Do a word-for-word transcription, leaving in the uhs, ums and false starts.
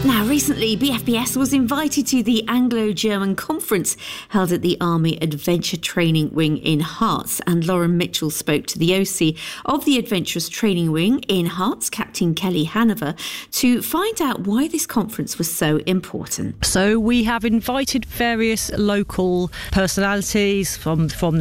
Now, recently, B F B S was invited to the Anglo-German conference held at the Army Adventure Training Wing in Hearts, and Lauren Mitchell spoke to the O C of the Adventurous Training Wing in Hearts, Captain Kelly Hanover, to find out why this conference was so important. So we have invited various local personalities from, from